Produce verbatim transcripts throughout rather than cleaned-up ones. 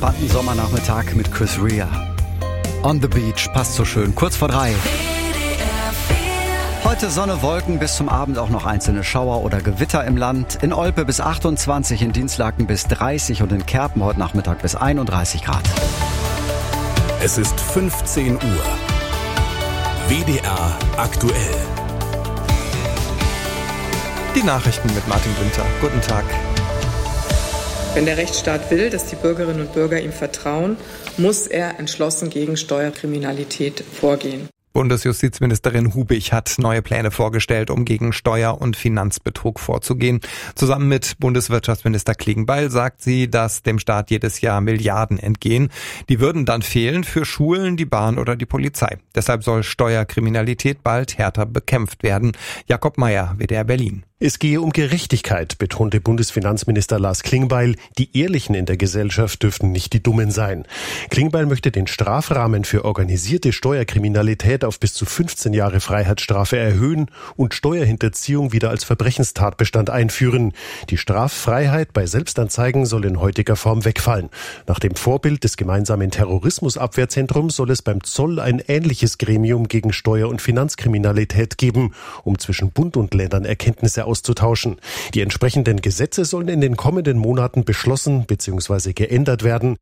entspannten Sommernachmittag mit Chris Rea. On the Beach, passt so schön, kurz vor drei. Heute Sonne, Wolken, bis zum Abend auch noch einzelne Schauer oder Gewitter im Land. In Olpe bis achtundzwanzig, in Dinslaken bis dreißig und in Kerpen heute Nachmittag bis einunddreißig Grad. Es ist fünfzehn Uhr. W D R aktuell. Die Nachrichten mit Martin Günther. Guten Tag. Wenn der Rechtsstaat will, dass die Bürgerinnen und Bürger ihm vertrauen, muss er entschlossen gegen Steuerkriminalität vorgehen. Bundesjustizministerin Hubig hat neue Pläne vorgestellt, um gegen Steuer- und Finanzbetrug vorzugehen. Zusammen mit Bundeswirtschaftsminister Klingbeil sagt sie, dass dem Staat jedes Jahr Milliarden entgehen. Die würden dann fehlen für Schulen, die Bahn oder die Polizei. Deshalb soll Steuerkriminalität bald härter bekämpft werden. Jakob Mayer, W D R Berlin. Es gehe um Gerechtigkeit, betonte Bundesfinanzminister Lars Klingbeil. Die Ehrlichen in der Gesellschaft dürften nicht die Dummen sein. Klingbeil möchte den Strafrahmen für organisierte Steuerkriminalität auf bis zu fünfzehn Jahre Freiheitsstrafe erhöhen und Steuerhinterziehung wieder als Verbrechenstatbestand einführen. Die Straffreiheit bei Selbstanzeigen soll in heutiger Form wegfallen. Nach dem Vorbild des gemeinsamen Terrorismusabwehrzentrums soll es beim Zoll ein ähnliches Gremium gegen Steuer- und Finanzkriminalität geben, um zwischen Bund und Ländern Erkenntnisse auszutauschen. Die entsprechenden Gesetze sollen in den kommenden Monaten beschlossen bzw. geändert werden.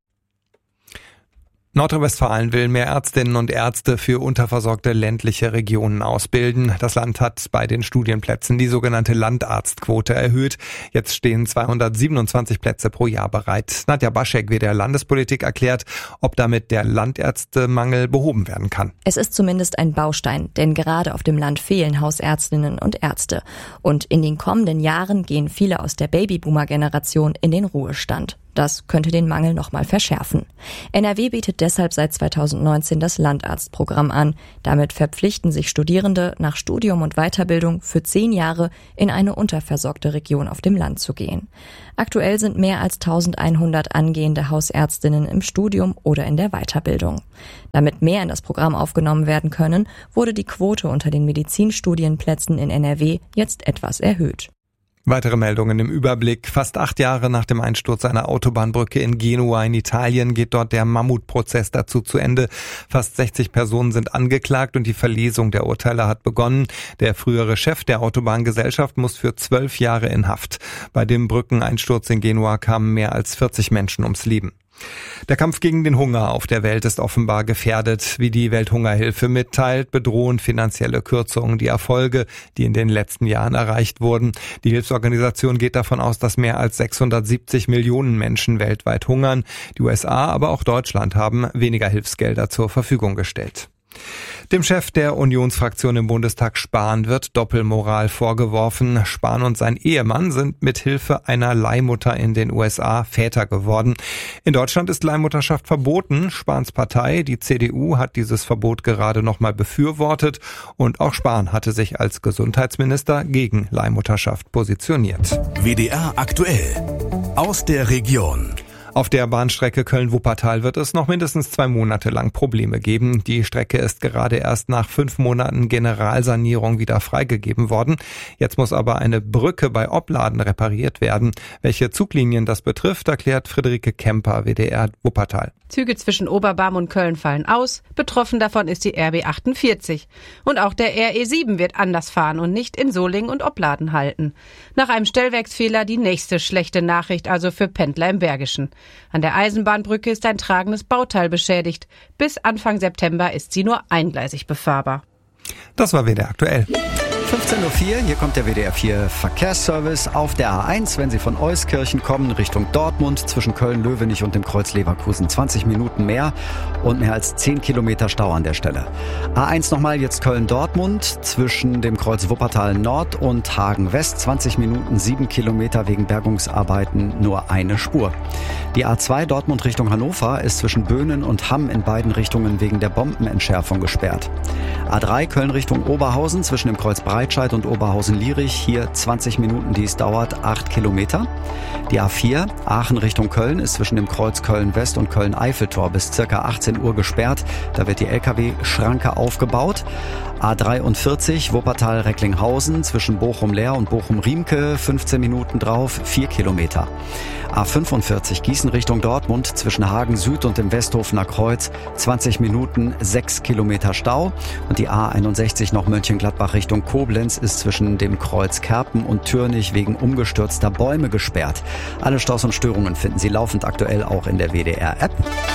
Nordrhein-Westfalen will mehr Ärztinnen und Ärzte für unterversorgte ländliche Regionen ausbilden. Das Land hat bei den Studienplätzen die sogenannte Landarztquote erhöht. Jetzt stehen zweihundertsiebenundzwanzig Plätze pro Jahr bereit. Nadja Baschek, W D R Landespolitik, erklärt, ob damit der Landärztemangel behoben werden kann. Es ist zumindest ein Baustein, denn gerade auf dem Land fehlen Hausärztinnen und Ärzte. Und in den kommenden Jahren gehen viele aus der Babyboomer-Generation in den Ruhestand. Das könnte den Mangel nochmal verschärfen. N R W bietet deshalb seit zweitausendneunzehn das Landarztprogramm an. Damit verpflichten sich Studierende, nach Studium und Weiterbildung für zehn Jahre in eine unterversorgte Region auf dem Land zu gehen. Aktuell sind mehr als eintausendeinhundert angehende Hausärztinnen im Studium oder in der Weiterbildung. Damit mehr in das Programm aufgenommen werden können, wurde die Quote unter den Medizinstudienplätzen in N R W jetzt etwas erhöht. Weitere Meldungen im Überblick. Fast acht Jahre nach dem Einsturz einer Autobahnbrücke in Genua in Italien geht dort der Mammutprozess dazu zu Ende. Fast sechzig Personen sind angeklagt und die Verlesung der Urteile hat begonnen. Der frühere Chef der Autobahngesellschaft muss für zwölf Jahre in Haft. Bei dem Brückeneinsturz in Genua kamen mehr als vierzig Menschen ums Leben. Der Kampf gegen den Hunger auf der Welt ist offenbar gefährdet. Wie die Welthungerhilfe mitteilt, bedrohen finanzielle Kürzungen die Erfolge, die in den letzten Jahren erreicht wurden. Die Hilfsorganisation geht davon aus, dass mehr als sechshundertsiebzig Millionen Menschen weltweit hungern. Die U S A, aber auch Deutschland haben weniger Hilfsgelder zur Verfügung gestellt. Dem Chef der Unionsfraktion im Bundestag Spahn wird Doppelmoral vorgeworfen. Spahn und sein Ehemann sind mit Hilfe einer Leihmutter in den U S A Väter geworden. In Deutschland ist Leihmutterschaft verboten. Spahns Partei, die C D U, hat dieses Verbot gerade nochmal befürwortet. Und auch Spahn hatte sich als Gesundheitsminister gegen Leihmutterschaft positioniert. W D R aktuell. Aus der Region. Auf der Bahnstrecke Köln-Wuppertal wird es noch mindestens zwei Monate lang Probleme geben. Die Strecke ist gerade erst nach fünf Monaten Generalsanierung wieder freigegeben worden. Jetzt muss aber eine Brücke bei Opladen repariert werden. Welche Zuglinien das betrifft, erklärt Friederike Kemper, W D R Wuppertal. Züge zwischen Oberbarm und Köln fallen aus. Betroffen davon ist die R B achtundvierzig. Und auch der R E sieben wird anders fahren und nicht in Solingen und Opladen halten. Nach einem Stellwerksfehler die nächste schlechte Nachricht also für Pendler im Bergischen. An der Eisenbahnbrücke ist ein tragendes Bauteil beschädigt. Bis Anfang September ist sie nur eingleisig befahrbar. Das war W D R aktuell. fünfzehn Uhr vier, hier kommt der W D R vier Verkehrsservice auf der A eins, wenn Sie von Euskirchen kommen, Richtung Dortmund, zwischen Köln-Löwenich und dem Kreuz Leverkusen. zwanzig Minuten mehr und mehr als zehn Kilometer Stau an der Stelle. A eins nochmal jetzt Köln-Dortmund, zwischen dem Kreuz Wuppertal Nord und Hagen West. zwanzig Minuten, sieben Kilometer wegen Bergungsarbeiten, nur eine Spur. Die A zwei Dortmund Richtung Hannover ist zwischen Böhnen und Hamm in beiden Richtungen wegen der Bombenentschärfung gesperrt. A drei Köln Richtung Oberhausen, zwischen dem Kreuz Breitscheid und Oberhausen-Lierich, hier zwanzig Minuten, die es dauert, acht Kilometer. Die A vier Aachen Richtung Köln ist zwischen dem Kreuz Köln-West und Köln-Eiffeltor bis ca. achtzehn Uhr gesperrt. Da wird die L K W-Schranke aufgebaut. A dreiundvierzig Wuppertal-Recklinghausen zwischen Bochum-Leer und Bochum-Riemke, fünfzehn Minuten drauf, vier Kilometer. A fünfundvierzig Gießen Gießen Richtung Dortmund zwischen Hagen Süd und dem Westhofener Kreuz zwanzig Minuten, sechs Kilometer Stau. Und die A einundsechzig noch Mönchengladbach Richtung Koblenz ist zwischen dem Kreuz Kerpen und Türnich wegen umgestürzter Bäume gesperrt. Alle Staus und Störungen finden Sie laufend aktuell auch in der W D R-App.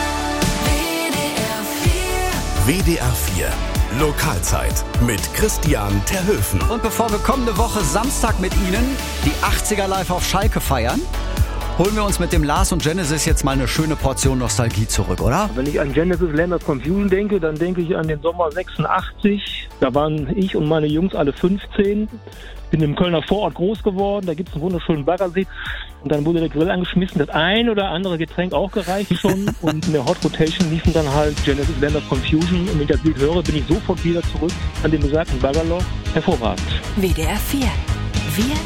W D R vier Lokalzeit mit Christian Terhöfen. Und bevor wir kommende Woche Samstag mit Ihnen die achtziger live auf Schalke feiern, holen wir uns mit dem Lars und Genesis jetzt mal eine schöne Portion Nostalgie zurück, oder? Wenn ich an Genesis Land of Confusion denke, dann denke ich an den Sommer sechsundachtzig. Da waren ich und meine Jungs alle fünfzehn. Bin im Kölner Vorort groß geworden, da gibt es einen wunderschönen Baggersee. Und dann wurde der Grill angeschmissen, das ein oder andere Getränk auch gereicht schon. Und in der Hot Rotation liefen dann halt Genesis Land of Confusion. Und wenn ich das Lied höre, bin ich sofort wieder zurück an den besagten Baggerloch. Hervorragend. W D R vier. Wir